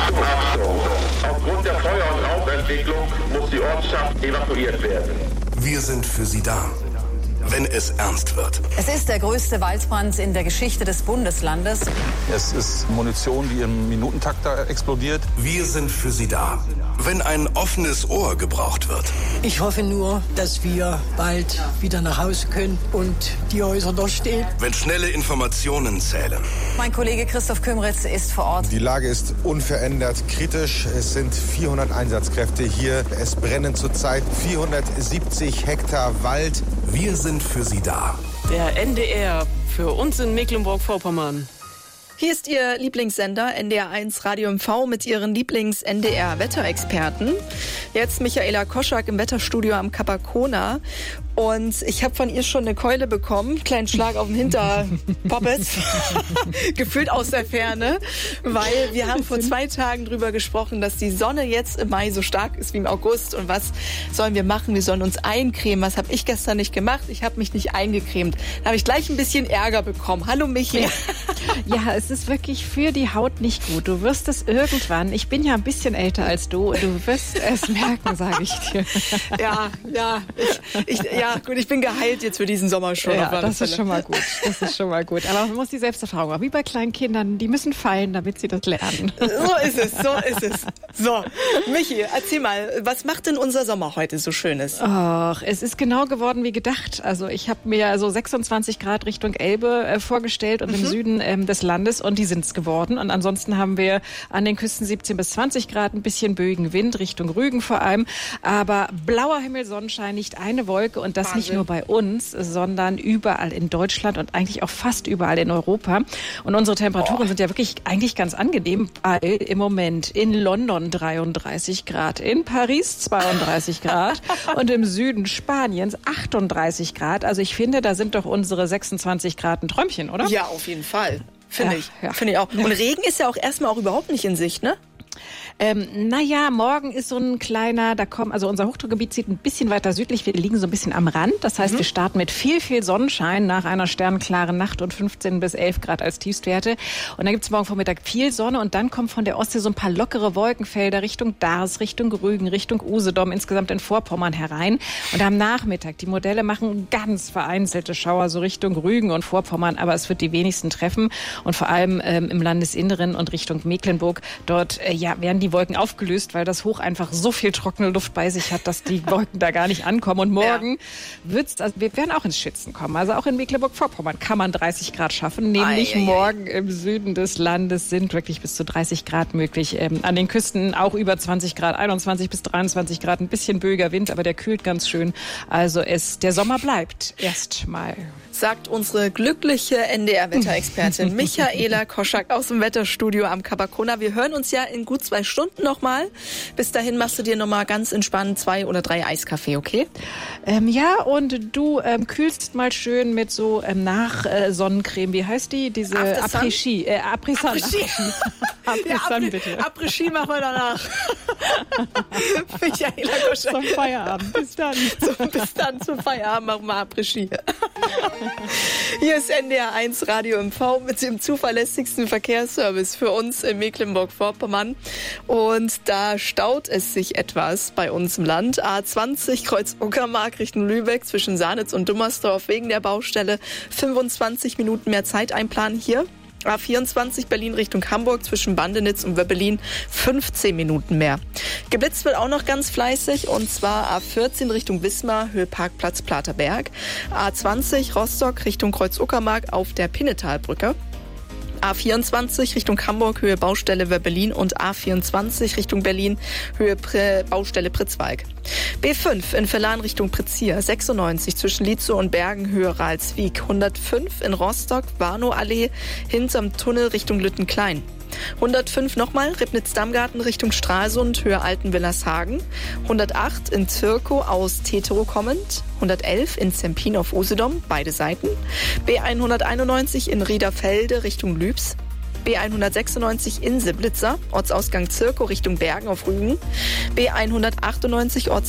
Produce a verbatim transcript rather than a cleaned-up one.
Achtung, Achtung! Aufgrund der Feuer- und Rauchentwicklung muss die Ortschaft evakuiert werden. Wir sind für Sie da, wenn es ernst wird. Es ist der größte Waldbrand in der Geschichte des Bundeslandes. Es ist Munition, die im Minutentakt da explodiert. Wir sind für Sie da, wenn ein offenes Ohr gebraucht wird. Ich hoffe nur, dass wir bald wieder nach Hause können und die Häuser noch stehen. Wenn schnelle Informationen zählen. Mein Kollege Christoph Kümritz ist vor Ort. Die Lage ist unverändert kritisch. Es sind vierhundert Einsatzkräfte hier. Es brennen zurzeit vierhundertsiebzig Hektar Wald. Wir sind für Sie da. Der N D R für uns in Mecklenburg-Vorpommern. Hier ist Ihr Lieblingssender N D R eins Radio M V mit Ihren Lieblings-N D R-Wetterexperten. Jetzt Michaela Koschak im Wetterstudio am Capacona. Und ich habe von ihr schon eine Keule bekommen, kleinen Schlag auf den Hinterpoppet, gefühlt aus der Ferne, weil wir haben vor zwei Tagen drüber gesprochen, dass die Sonne jetzt im Mai so stark ist wie im August. Und was sollen wir machen? Wir sollen uns eincremen. Was habe ich gestern nicht gemacht? Ich habe mich nicht eingecremt. Da habe ich gleich ein bisschen Ärger bekommen. Hallo Michi. Ja, es ist wirklich für die Haut nicht gut. Du wirst es irgendwann, ich bin ja ein bisschen älter als du, du wirst es merken, sage ich dir. Ja, ja, ich, ich, ja, gut, ich bin geheilt jetzt für diesen Sommer schon. Ja, das ist schon mal gut, das ist schon mal gut. Aber man muss die Selbsterfahrung machen, wie bei kleinen Kindern, die müssen fallen, damit sie das lernen. So ist es, so ist es. So, Michi, erzähl mal, was macht denn unser Sommer heute so Schönes? Ach, es ist genau geworden wie gedacht. Also ich habe mir so sechsundzwanzig Grad Richtung Elbe äh, vorgestellt und mhm. im Süden ähm, des Landes und die sind es geworden. Und ansonsten haben wir an den Küsten siebzehn bis zwanzig Grad, ein bisschen böigen Wind, Richtung Rügen vor allem. Aber blauer Himmel, Sonnenschein, nicht eine Wolke und das Wahnsinn. Nicht nur bei uns, sondern überall in Deutschland und eigentlich auch fast überall in Europa. Und unsere Temperaturen oh. sind ja wirklich eigentlich ganz angenehm, weil im Moment in London dreiunddreißig Grad, in Paris zweiunddreißig Grad und im Süden Spaniens achtunddreißig Grad. Also ich finde, da sind doch unsere sechsundzwanzig Grad ein Träumchen, oder? Ja, auf jeden Fall. Finde ja, ich. Ja. Finde ich auch. Und Regen ist ja auch erstmal auch überhaupt nicht in Sicht, ne? Ähm, naja, morgen ist so ein kleiner, da kommen, also unser Hochdruckgebiet zieht ein bisschen weiter südlich, wir liegen so ein bisschen am Rand. Das heißt, mhm. wir starten mit viel, viel Sonnenschein nach einer sternklaren Nacht und fünfzehn bis elf Grad als Tiefstwerte. Und dann gibt es morgen Vormittag viel Sonne und dann kommen von der Ostsee so ein paar lockere Wolkenfelder Richtung Dars, Richtung Rügen, Richtung Usedom, insgesamt in Vorpommern herein. Und am Nachmittag, die Modelle machen ganz vereinzelte Schauer so Richtung Rügen und Vorpommern, aber es wird die wenigsten treffen. Und vor allem ähm, im Landesinneren und Richtung Mecklenburg, dort äh, ja werden die Wolken aufgelöst, weil das Hoch einfach so viel trockene Luft bei sich hat, dass die Wolken da gar nicht ankommen. Und morgen ja. wird's, also wir werden auch ins Schwitzen kommen. Also auch in Mecklenburg-Vorpommern kann man dreißig Grad schaffen. Nämlich ei, ei, morgen ei. Im Süden des Landes sind wirklich bis zu dreißig Grad möglich. Ähm, an den Küsten auch über zwanzig Grad, einundzwanzig bis dreiundzwanzig Grad. Ein bisschen böiger Wind, aber der kühlt ganz schön. Also es, der Sommer bleibt erstmal. Sagt unsere glückliche N D R-Wetterexpertin Michaela Koschak aus dem Wetterstudio am Capacona. Wir hören uns ja in gut zwei Stunden nochmal. Bis dahin machst du dir nochmal ganz entspannt zwei oder drei Eiskaffee, okay? Ähm, ja, und du ähm, kühlst mal schön mit so ähm, Nach-Sonnencreme. Wie heißt die? Diese Après-Ski. Äh, Après-Sun. Après-Sun, bitte. Après-Ski machen wir danach. Michaela Koschak. Zum Feierabend. Bis dann. So, bis dann zum Feierabend machen wir Après-Ski. Hier ist N D R eins Radio M V mit dem zuverlässigsten Verkehrsservice für uns in Mecklenburg-Vorpommern. Und da staut es sich etwas bei uns im Land. A zwanzig Kreuz Uckermark Richtung Lübeck zwischen Sahnitz und Dummersdorf wegen der Baustelle. fünfundzwanzig Minuten mehr Zeit einplanen hier. A vierundzwanzig Berlin Richtung Hamburg zwischen Bandenitz und Wöbbelin fünfzehn Minuten mehr. Geblitzt wird auch noch ganz fleißig und zwar A vierzehn Richtung Wismar, Höhe Parkplatz Platerberg. A zwanzig Rostock Richtung Kreuz Uckermark auf der Pinnetalbrücke. A vierundzwanzig Richtung Hamburg, Höhe Baustelle Wöbbelin und A vierundzwanzig Richtung Berlin, Höhe Prä- Baustelle Pritzwalk. B fünf in Verlan Richtung Pritzia, sechsundneunzig zwischen Lietzow und Bergen, Höhe Ralswiek, hundertfünf in Rostock, Warnow-Allee, hinterm Tunnel Richtung Lüttenklein. hundertfünf nochmal, Ribnitz-Dammgarten Richtung Stralsund, Höhe Altenwillershagen. hundertacht in Zirkow aus Tetero kommend. hundertelf in Zempin auf Usedom, beide Seiten. B hunderteinundneunzig in Riederfelde Richtung Lübs. B hundertsechsundneunzig in Siblitzer, Ortsausgang Zirkow Richtung Bergen auf Rügen. B hundertachtundneunzig Ortsausgang